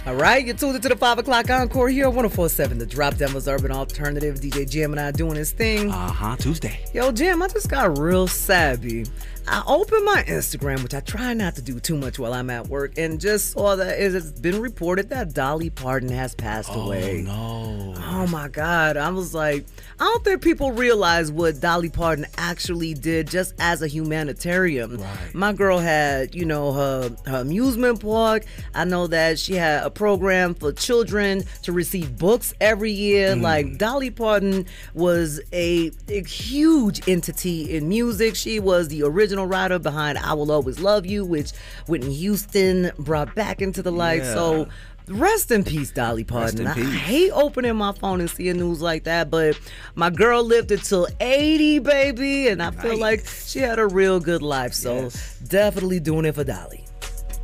All right, you're tuned into the 5 o'clock encore here on 104.7 The Drop, Denver's Urban Alternative. DJ Jim and I doing his thing. Tuesday. Yo, Jim, I just got real savvy. I opened my Instagram, which I try not to do too much while I'm at work, and just saw that it's been reported that Dolly Parton has passed away. Oh, no. Oh, my God. I was like, I don't think people realize what Dolly Parton actually did just as a humanitarian. Right. My girl had, her amusement park. I know that she had a program for children to receive books every year. Like, Dolly Parton was a huge entity in music. She was the original writer behind I Will Always Love You, which Whitney Houston brought back into the light. Yeah. So rest in peace, Dolly Parton. Rest in peace. I hate opening my phone and seeing news like that, but my girl lived until 80, baby, and I feel like she had a real good life. So definitely doing it for Dolly.